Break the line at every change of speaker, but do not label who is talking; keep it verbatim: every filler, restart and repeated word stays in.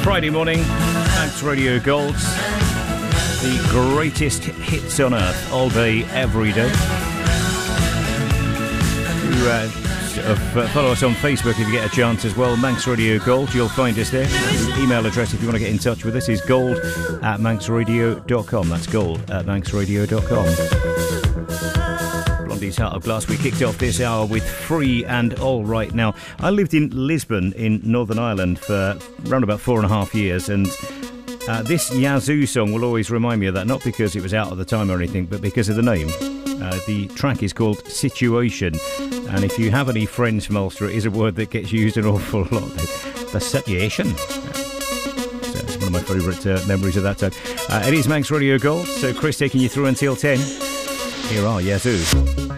Friday morning, Manx Radio Gold. The greatest hits on earth, all day, every day. You, uh, uh, follow us on Facebook if you get a chance as well, Manx Radio Gold. You'll find us there. The email address if you want to get in touch with us is gold at manx radio dot com. That's gold at manx radio dot com. Blondie's Heart of Glass. We kicked off this hour with Free and All Right. Now, I lived in Lisbon in Northern Ireland for around about four and a half years, and uh, this Yazoo song will always remind me of that, not because it was out at the time or anything, but because of the name. Uh, the track is called Situation, and if you have any friends from Ulster, it is a word that gets used an awful lot. The situation. So it's one of my favourite uh, memories of that time. Uh, it is Manx Radio Gold, so Chris taking you through until ten. Here are Yazoo.